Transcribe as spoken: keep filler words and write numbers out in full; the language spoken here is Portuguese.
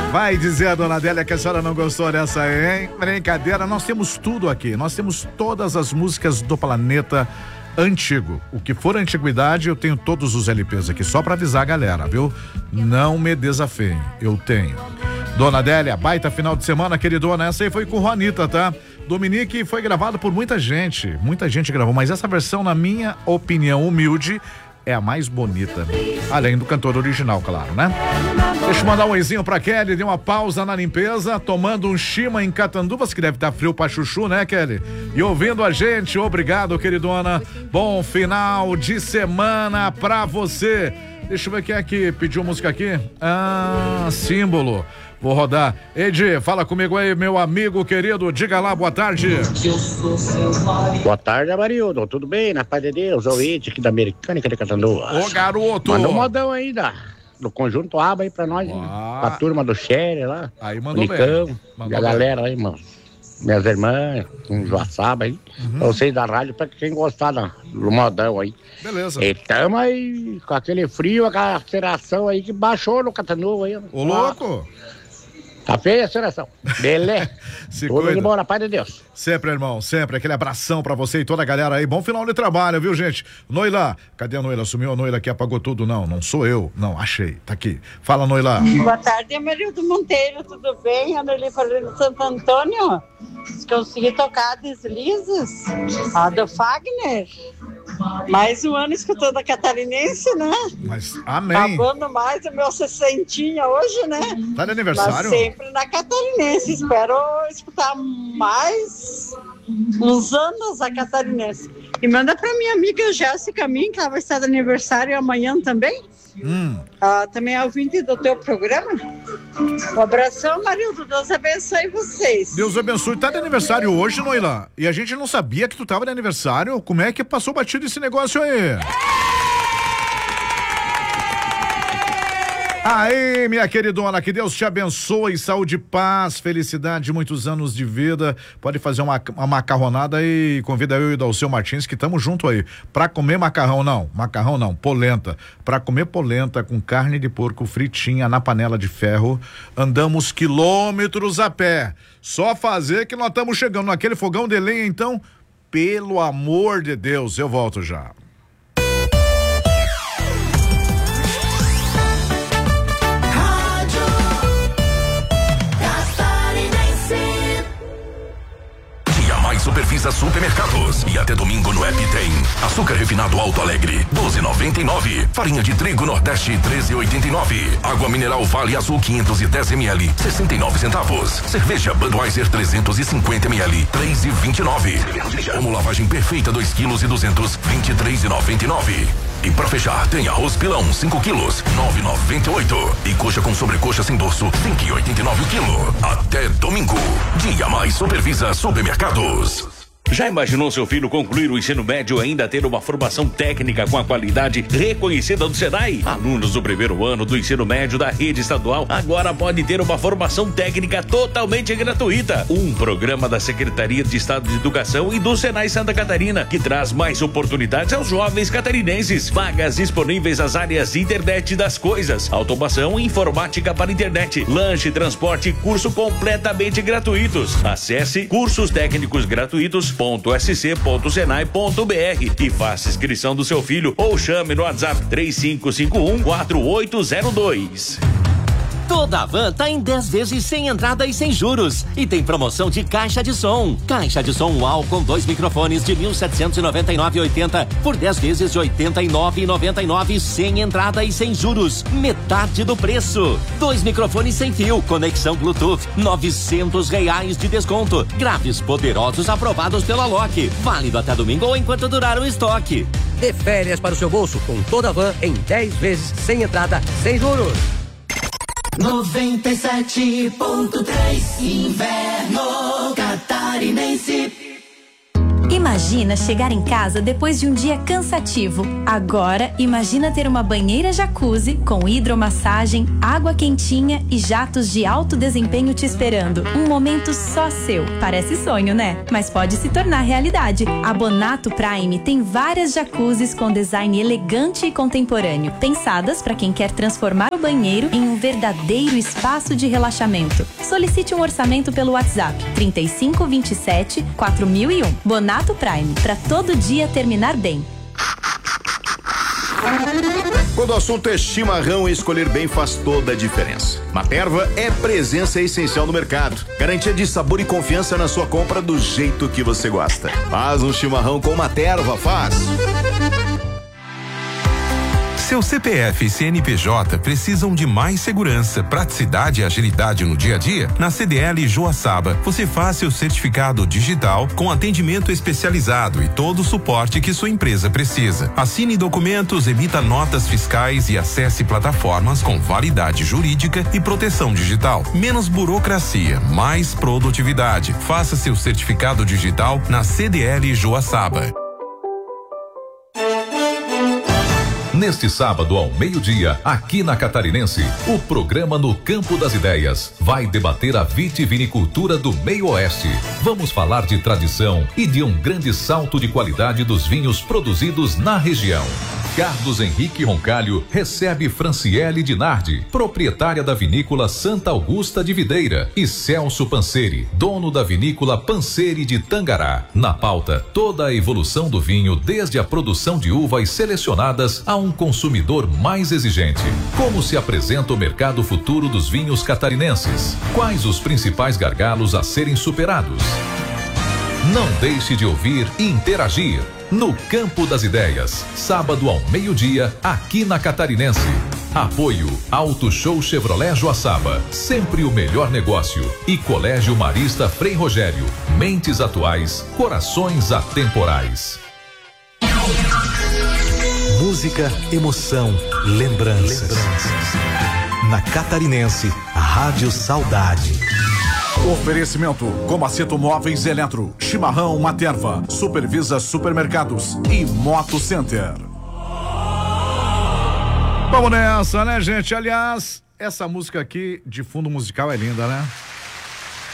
Vai dizer a dona Adélia que a senhora não gostou dessa aí, hein? Brincadeira, nós temos tudo aqui. Nós temos todas as músicas do planeta antigo. O que for antiguidade, eu tenho todos os L Ps aqui, só pra avisar a galera, viu? Não me desafiem, eu tenho. Dona Adélia, baita final de semana, queridona. Essa aí foi com Juanita, tá? Dominique foi gravado por muita gente. Muita gente gravou, mas essa versão, na minha opinião humilde, é a mais bonita. Além do cantor original, claro, né? Deixa eu mandar um oizinho pra Kelly. Deu uma pausa na limpeza, tomando um chima em Catanduvas, que deve estar frio pra chuchu, né, Kelly? E ouvindo a gente. Obrigado, queridona. Bom final de semana pra você. Deixa eu ver quem é que pediu música aqui. Ah, Símbolo. Vou rodar. Edi, fala comigo aí, meu amigo querido. Diga lá, boa tarde. Boa tarde, Amarildo. Tudo bem? Na paz de Deus. O Edi aqui da Americânica de Catanduvas. Ô, garoto. Manda um modão aí da, do Conjunto Aba aí pra nós. Hein? Pra turma do Xere lá. Aí mandou Nicão, bem. Mandou e a bem. galera aí, mano. Minhas irmãs, com Joaçaba aí. Uhum. Pra vocês da rádio, pra quem gostar da, do modão aí. Beleza. E tamo aí com aquele frio, aquela aceleração aí que baixou no Catanduva aí. Ô, louco. Tá feia a aceleração. Beleza. Se Tudo cuida. de bom, na paz de Deus. Sempre, irmão, sempre. Aquele abração pra você e toda a galera aí. Bom final de trabalho, viu, gente? Noila, cadê a Noila? Sumiu a Noila que apagou tudo? Não, não sou eu. Não, achei. Tá aqui. Fala, Noila. Boa tarde, Amarildo Monteiro. Tudo bem? Ando ali falando Santo Antônio. Consegui tocar Deslizes. A do Fagner. Mais um ano escutando a Catarinense, né? Mas, amém. Acabando mais o meu sessentinha hoje, né? Tá de aniversário? Mas sempre na Catarinense. Espero escutar mais uns anos a Catarinense. E manda pra minha amiga Jéssica Min, que ela vai estar de aniversário amanhã também. Hum. Ah, também é ouvinte do teu programa. Um abração, Marildo. Deus abençoe vocês. Deus abençoe. Tá de aniversário hoje, Noila? E a gente não sabia que tu tava de aniversário. Como é que passou batido esse negócio aí? Aí, minha queridona, que Deus te abençoe, saúde, paz, felicidade, muitos anos de vida. Pode fazer uma, uma macarronada e convida eu e o Dalceu Martins, que estamos junto aí. Pra comer macarrão, não, macarrão não, polenta. Pra comer polenta com carne de porco fritinha na panela de ferro, andamos quilômetros a pé. Só fazer que nós estamos chegando naquele fogão de lenha, então, pelo amor de Deus, eu volto já. Supervisa Supermercados. E até domingo no app tem açúcar refinado Alto Alegre, doze reais e noventa e nove centavos. Farinha de trigo Nordeste, treze reais e oitenta e nove centavos. Água mineral Vale Azul quinhentos e dez mililitros, sessenta e nove centavos. Cerveja Budweiser trezentos e cinquenta mililitros, três reais e vinte e nove centavos. Como lavagem perfeita dois quilos e duzentos, vinte e três reais e noventa e nove centavos. E pra fechar, tem arroz pilão cinco quilos, nove reais e noventa e oito centavos. E coxa com sobrecoxa sem dorso, cinco reais e oitenta e nove centavos o quilo. Até domingo. Dia Mais Supervisa Supermercados. Já imaginou seu filho concluir o ensino médio e ainda ter uma formação técnica com a qualidade reconhecida do Senai? Alunos do primeiro ano do ensino médio da rede estadual agora podem ter uma formação técnica totalmente gratuita. Um programa da Secretaria de Estado de Educação e do Senai Santa Catarina, que traz mais oportunidades aos jovens catarinenses. Vagas disponíveis nas áreas de internet das coisas, automação e informática para internet, lanche, transporte e curso completamente gratuitos. Acesse cursos técnicos gratuitos ponto s c ponto senai ponto b r e faça inscrição do seu filho ou chame no WhatsApp três cinco cinco um, quatro oito zero dois. Toda a van tá em dez vezes sem entrada e sem juros. E tem promoção de caixa de som. Caixa de som UAU com dois microfones de mil setecentos e noventa e nove reais e oitenta centavos por dez vezes de oitenta e nove reais e noventa e nove centavos sem entrada e sem juros. Metade do preço. Dois microfones sem fio, conexão Bluetooth, novecentos reais de desconto. Graves poderosos aprovados pela Loki. Válido até domingo ou enquanto durar o estoque. Dê férias para o seu bolso com toda a van em dez vezes sem entrada, sem juros. noventa e sete ponto três Inverno Catarinense. Imagina chegar em casa depois de um dia cansativo. Agora, imagina ter uma banheira jacuzzi com hidromassagem, água quentinha e jatos de alto desempenho te esperando. Um momento só seu. Parece sonho, né? Mas pode se tornar realidade. A Bonato Prime tem várias jacuzzis com design elegante e contemporâneo, pensadas para quem quer transformar o banheiro em um verdadeiro espaço de relaxamento. Solicite um orçamento pelo WhatsApp trinta e cinco, vinte e sete, quatro mil e um. Bonato Prime, para todo dia terminar bem. Quando o assunto é chimarrão, escolher bem faz toda a diferença. Materva é presença essencial no mercado. Garantia de sabor e confiança na sua compra do jeito que você gosta. Faz um chimarrão com Materva, faz. Seu C P F e C N P J precisam de mais segurança, praticidade e agilidade no dia a dia? Na C D L Joaçaba, você faz seu certificado digital com atendimento especializado e todo o suporte que sua empresa precisa. Assine documentos, emita notas fiscais e acesse plataformas com validade jurídica e proteção digital. Menos burocracia, mais produtividade. Faça seu certificado digital na C D L Joaçaba. Neste sábado ao meio-dia, aqui na Catarinense, o programa No Campo das Ideias vai debater a vitivinicultura do Meio Oeste. Vamos falar de tradição e de um grande salto de qualidade dos vinhos produzidos na região. Carlos Henrique Roncalho recebe Franciele Dinardi, proprietária da vinícola Santa Augusta de Videira, e Celso Panseri, dono da vinícola Panseri de Tangará. Na pauta, toda a evolução do vinho desde a produção de uvas selecionadas a um consumidor mais exigente. Como se apresenta o mercado futuro dos vinhos catarinenses? Quais os principais gargalos a serem superados? Não deixe de ouvir e interagir no Campo das Ideias, sábado ao meio-dia, aqui na Catarinense. Apoio Auto Show Chevrolet Joaçaba, sempre o melhor negócio, e Colégio Marista Frei Rogério, mentes atuais, corações atemporais. Música, emoção, lembranças. lembranças. Na Catarinense, a Rádio Saudade. Oferecimento: Comaceto Móveis Eletro, Chimarrão Materva, Supervisa Supermercados e Moto Center. Vamos nessa, né, gente? Aliás, essa música aqui de fundo musical é linda, né?